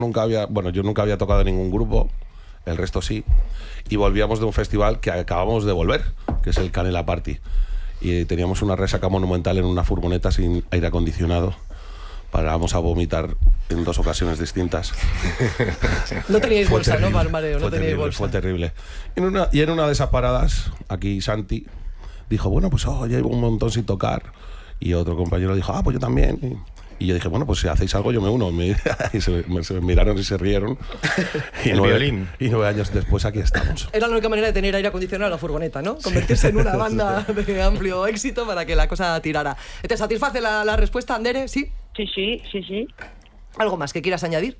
yo nunca había tocado en ningún grupo, el resto sí, y volvíamos de un festival que acabamos de volver, que es el Canela Party, y teníamos una resaca monumental en una furgoneta sin aire acondicionado. Parábamos a vomitar en 2 ocasiones distintas. No teníais bolsa, ¿no? Para el mareo, no teníais bolsa. Fue terrible. Y en una de esas paradas, aquí Santi dijo, bueno, pues llevo un montón sin tocar. Y otro compañero dijo, pues yo también. Y yo dije, bueno, pues si hacéis algo yo me uno. Y se miraron y se rieron. Y 9 años después aquí estamos. Era la única manera de tener aire acondicionado en la furgoneta, ¿no? Convertirse en una banda de amplio éxito para que la cosa tirara. ¿Te satisface la respuesta, Andere? ¿Sí? Sí. ¿Algo más que quieras añadir?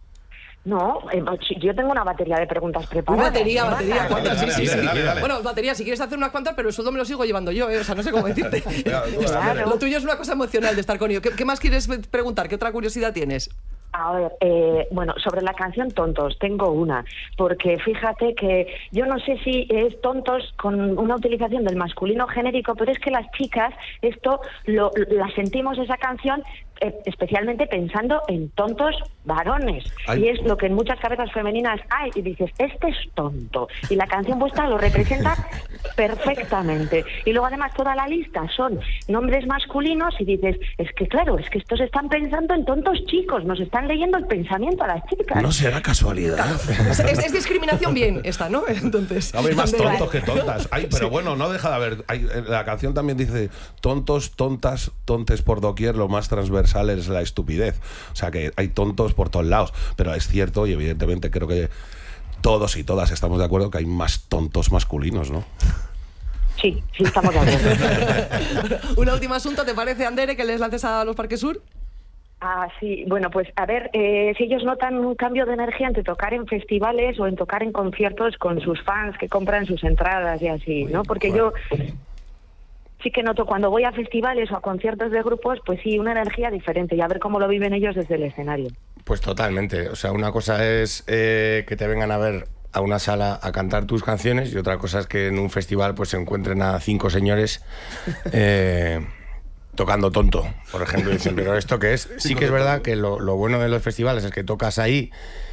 No, yo tengo una batería de preguntas preparadas. Batería, ¿cuántas? Sí. Dale. Bueno, batería, si quieres hacer unas cuantas, pero el sueldo me lo sigo llevando yo, O sea, no sé cómo decirte. Claro. Lo tuyo es una cosa emocional de estar con ellos. ¿Qué más quieres preguntar? ¿Qué otra curiosidad tienes? A ver, bueno, sobre la canción Tontos, tengo una, porque fíjate que yo no sé si es tontos con una utilización del masculino genérico, pero es que las chicas, esto la sentimos esa canción especialmente pensando en tontos varones. Ay. Y es lo que en muchas cabezas femeninas hay, y dices, este es tonto. Y la canción vuestra lo representa perfectamente. Y luego además toda la lista son nombres masculinos y dices, es que claro, es que estos están pensando en tontos chicos, nos están leyendo el pensamiento a las chicas. No será casualidad. Es discriminación bien esta, ¿no? Entonces, no, hay más tontos que tontas. Pero bueno, no deja de haber. La canción también dice tontos, tontas, tontes por doquier, lo más transversal es la estupidez. O sea que hay tontos por todos lados. Pero es cierto y evidentemente creo que todos y todas estamos de acuerdo que hay más tontos masculinos, ¿no? Sí, estamos de acuerdo. Un último asunto, ¿te parece, Andere, que les lances a los Parques Sur? Sí, bueno, pues a ver, si ellos notan un cambio de energía entre tocar en festivales o en tocar en conciertos con sus fans que compran sus entradas y así, ¿no? Porque yo sí que noto cuando voy a festivales o a conciertos de grupos, pues sí, una energía diferente y a ver cómo lo viven ellos desde el escenario. Pues totalmente, o sea, una cosa es que te vengan a ver a una sala a cantar tus canciones y otra cosa es que en un festival pues se encuentren a 5 señores tocando tonto, por ejemplo, y dicen, pero ¿esto qué es? Sí que es verdad que lo bueno de los festivales es que tocas ahí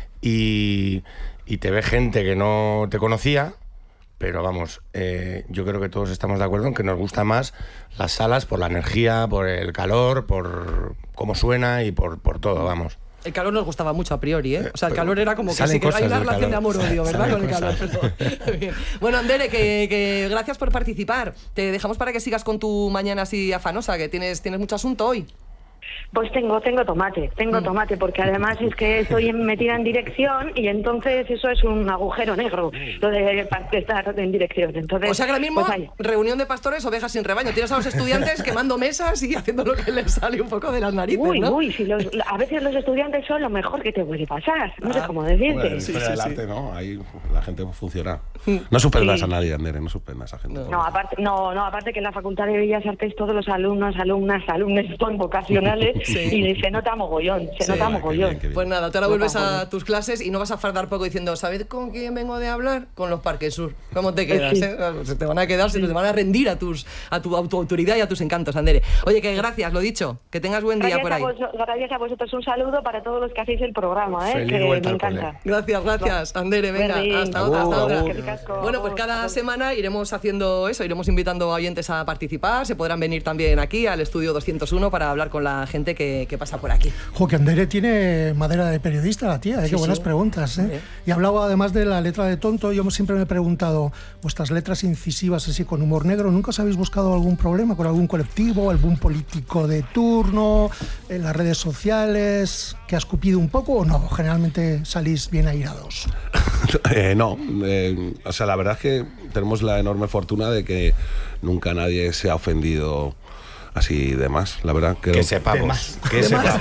y te ve gente que no te conocía, pero vamos, yo creo que todos estamos de acuerdo en que nos gusta más las salas por la energía, por el calor, por cómo suena y por todo, vamos. El calor nos gustaba mucho a priori, ¿eh? O sea, el calor era como que sí que hay una relación de amor-odio, ¿verdad? Con el calor. Bien. Bueno, Andere, que gracias por participar. Te dejamos para que sigas con tu mañana así afanosa, que tienes mucho asunto hoy. Pues tengo tomate, porque además es que estoy metida en dirección y entonces eso es un agujero negro, lo de estar en dirección. Entonces, o sea que ahora mismo, pues reunión de pastores, ovejas sin rebaño. Tienes a los estudiantes quemando mesas y haciendo lo que les sale un poco de las narices, ¿no? A veces los estudiantes son lo mejor que te puede pasar, no sé cómo decirte. Bueno, sí, adelante, ¿no? Ahí la gente funciona. No suspendas a nadie, Andere, no suspendas a gente. Aparte que en la Facultad de Bellas Artes todos los alumnos son vocacionales. Sí. Y se nota mogollón, nota mogollón. Qué bien. Pues nada, tú ahora vuelves a tus clases y no vas a fardar poco diciendo, ¿sabes con quién vengo de hablar? Con los Parques Sur. ¿Cómo te quedas? Sí. Se te van a quedar, se te van a rendir a tu autoridad y a tus encantos, Andere. Oye, que gracias, lo dicho, que tengas buen día por ahí. Gracias a vosotros, un saludo para todos los que hacéis el programa, que me encanta. Gracias, Andere, venga, hasta otra. Bueno, pues cada semana iremos haciendo eso, iremos invitando a oyentes a participar, se podrán venir también aquí al estudio 201 para hablar con la gente que pasa por aquí. Que Andere tiene madera de periodista, la tía, qué buenas preguntas, ¿eh? Y hablaba además de la letra de Tonto. Yo siempre me he preguntado, vuestras letras incisivas así con humor negro, ¿nunca os habéis buscado algún problema con algún colectivo, algún político de turno, en las redes sociales, que ha escupido un poco o no? Generalmente salís bien airados. No, o sea, la verdad es que tenemos la enorme fortuna de que nunca nadie se ha ofendido así de más, la verdad. Que sepamos. Que sepamos.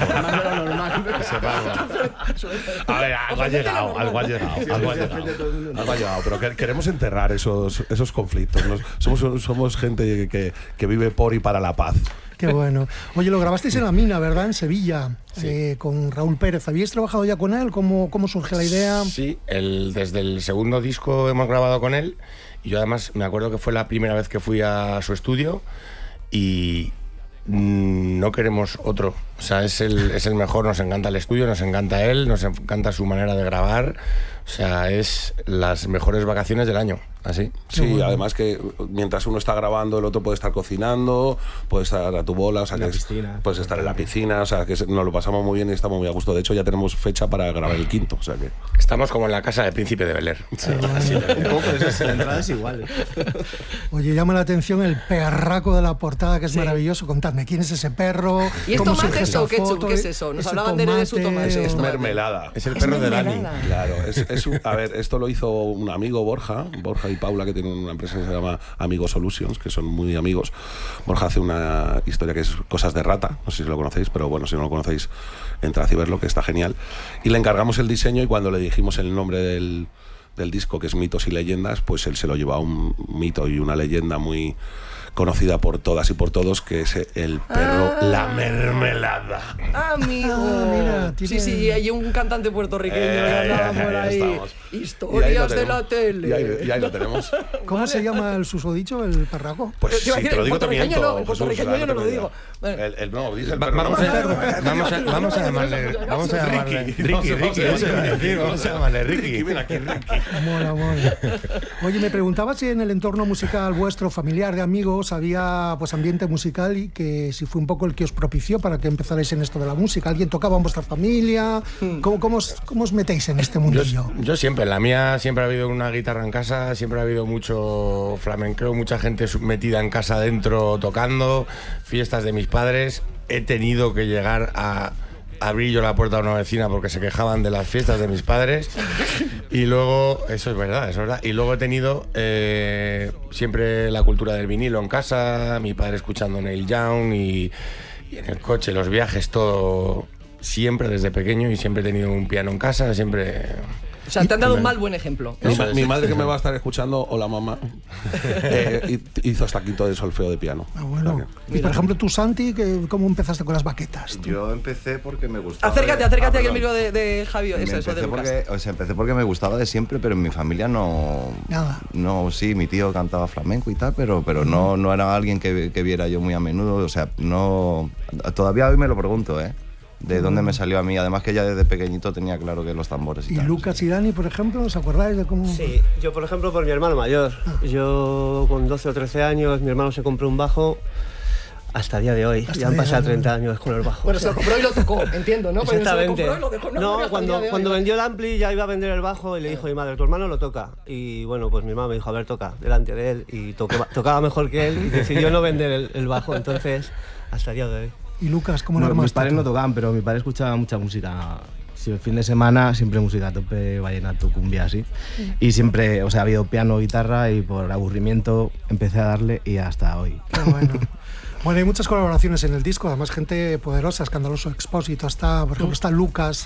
A ver, algo ha llegado. Pero queremos enterrar esos conflictos, ¿no? Somos gente que vive por y para la paz. Qué bueno. Oye, lo grabasteis en La Mina, ¿verdad? En Sevilla, sí. Con Raúl Pérez. ¿Habíais trabajado ya con él? ¿Cómo surge la idea? Sí, desde el segundo disco hemos grabado con él. Y yo además me acuerdo que fue la primera vez que fui a su estudio y no queremos otro. O sea, es el mejor, nos encanta el estudio, nos encanta él, nos encanta su manera de grabar. O sea, es las mejores vacaciones del año, así. Sí, bueno. Además que mientras uno está grabando, el otro puede estar cocinando, puede estar a tu bola, o sea, puedes estar en la piscina, o sea, que nos lo pasamos muy bien y estamos muy a gusto. De hecho, ya tenemos fecha para grabar el quinto, o sea que... Estamos como en la casa del Príncipe de Bel-Air. Sí, un poco, la entrada es igual. Oye, llama la atención el perraco de la portada, que es maravilloso. Contadme, ¿quién es ese perro? ¿Y es tomate o ketchup? ¿Qué es eso? Nos hablaban de su tomate. Es mermelada. Es el perro de Dani. Claro, a ver, esto lo hizo un amigo, Borja y Paula, que tienen una empresa que se llama Amigo Solutions, que son muy amigos. Borja hace una historia que es Cosas de Rata, no sé si lo conocéis, pero bueno, si no lo conocéis, entrad y verlo, que está genial. Y le encargamos el diseño y cuando le dijimos el nombre del disco, que es Mitos y Leyendas, pues él se lo llevó a un mito y una leyenda muy conocida por todas y por todos, que es el perro La Mermelada. Amigo. Mira, tiene... Sí, hay un cantante puertorriqueño que andaba por ahí. Estamos. Historias de la tele. Y ahí lo tenemos. ¿Cómo se llama el susodicho, el perraco? Pues si te lo digo te miento. No, en puertorriqueño yo no lo digo. No, dice el perro. Vamos a llamarle Ricky. Vamos a llamarle Ricky. Mola. Oye, me preguntaba si en el entorno musical vuestro, familiar, de amigos, había pues ambiente musical y que si fue un poco el que os propició para que empezarais en esto de la música. ¿Alguien tocaba en vuestra familia? ¿Cómo os metéis en este mundillo? Yo siempre, en la mía siempre ha habido una guitarra en casa, siempre ha habido mucho flamenco, mucha gente metida en casa adentro tocando, fiestas de mis padres. He tenido que llegar a abrir yo la puerta a una vecina porque se quejaban de las fiestas de mis padres. Y luego, eso es verdad. Y luego he tenido siempre la cultura del vinilo en casa, mi padre escuchando Neil Young y en el coche, los viajes, todo siempre desde pequeño, y siempre he tenido un piano en casa, siempre... O sea, te han dado un buen ejemplo, ¿no? Mi madre, que me va a estar escuchando, hola mamá, hizo hasta quinto de solfeo de piano. Bueno. O sea y por ejemplo, tú, Santi, ¿cómo empezaste con las baquetas? Yo empecé porque me gustaba. Acércate aquí al micro de Javi. Empecé porque me gustaba de siempre, pero en mi familia no... Nada. No, sí, mi tío cantaba flamenco y tal, pero no era alguien que viera yo muy a menudo. O sea, no... Todavía hoy me lo pregunto, ¿eh? De dónde me salió a mí. Además que ya desde pequeñito tenía claro que los tambores y tal. ¿Y Lucas y Dani, por ejemplo, os acordáis de cómo...? Sí, yo por ejemplo por mi hermano mayor. Yo con 12 o 13 años, mi hermano se compró un bajo hasta el día de hoy. Ya han pasado 30 años con el bajo. Bueno, se lo compró y lo tocó, entiendo, ¿no? Exactamente. Se lo compró y lo dejó, cuando vendió el ampli ya iba a vender el bajo y le dijo mi madre, tu hermano lo toca. Y bueno, pues mi mamá me dijo, a ver, toca delante de él. Y tocaba mejor que él y decidió no vender el bajo. Entonces, hasta el día de hoy. ¿Y Lucas, cómo lo armaste? Mis padres no tocaban, pero mi padre escuchaba mucha música. Si el fin de semana, siempre música a tope, vallenato, cumbia, así. Y siempre, o sea, ha habido piano, guitarra, y por aburrimiento empecé a darle y hasta hoy. Qué bueno. Bueno, hay muchas colaboraciones en el disco, además gente poderosa, Escandaloso Expósito, está, por ejemplo, está Lucas,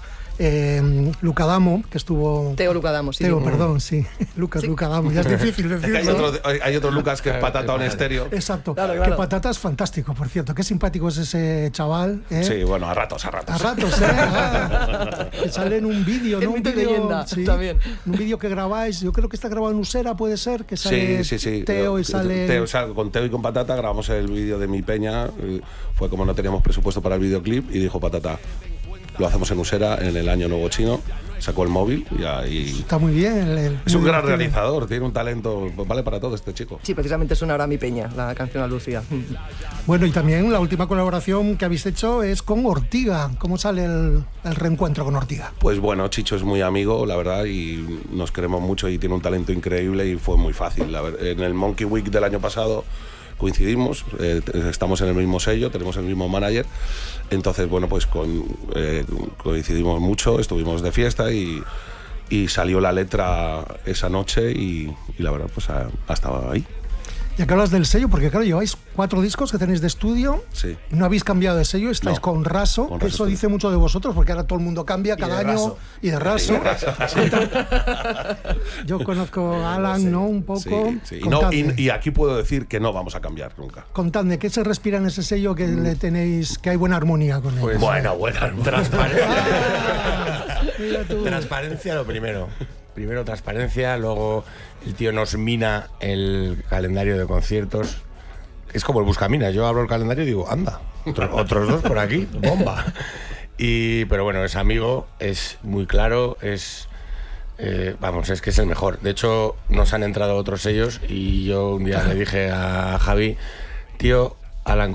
Lucadamo, que estuvo... Teo Lucadamo, sí. Teo, perdón, sí. Lucas, sí. Lucadamo, ya es difícil decirlo. Hay otro Lucas que es Patata on estéreo. Exacto, claro. Que Patata es fantástico, por cierto. Qué simpático es ese chaval, ¿eh? Sí, bueno, a ratos. A ratos, ¿eh? Que sale en un vídeo, ¿no? Un vídeo leyenda, sí, también. Un vídeo que grabáis, yo creo que está grabado en Usera, puede ser, que sale sí. Teo y sale... Con Teo y con Patata grabamos el vídeo de Mi Peña. Fue como no teníamos presupuesto para el videoclip y dijo Patata, lo hacemos en Usera en el año nuevo chino. Sacó el móvil y ahí... Está muy bien. Es un gran realizador, tiene un talento, vale para todo este chico. Sí, precisamente suena ahora Mi Peña, la canción a Lucía. Bueno, y también la última colaboración que habéis hecho es con Ortiga. ¿Cómo sale el reencuentro con Ortiga? Pues bueno, Chicho es muy amigo, la verdad, y nos queremos mucho y tiene un talento increíble y fue muy fácil. En el Monkey Week del año pasado coincidimos, estamos en el mismo sello, tenemos el mismo manager, entonces bueno, pues coincidimos mucho, estuvimos de fiesta y salió la letra esa noche y la verdad pues ha estado ahí. Ya que hablas del sello, porque claro, lleváis 4 discos que tenéis de estudio, sí. No habéis cambiado de sello, estáis con Raso, que eso dice mucho de vosotros, porque ahora todo el mundo cambia cada año, y de Raso. Yo conozco a Alan, ¿no? Un poco. Sí. Y aquí puedo decir que no vamos a cambiar nunca. Contadme, ¿qué se respira en ese sello que le tenéis, que hay buena armonía con él? Pues, buena. Transparencia. Transparencia lo primero. Primero transparencia, luego el tío nos mina el calendario de conciertos es como el buscaminas. Yo abro el calendario y digo, anda, otros 2 por aquí, bomba. Pero bueno, es amigo, es muy claro, es que es el mejor. De hecho, nos han entrado otros sellos y yo un día le dije a Javi, tío, Alan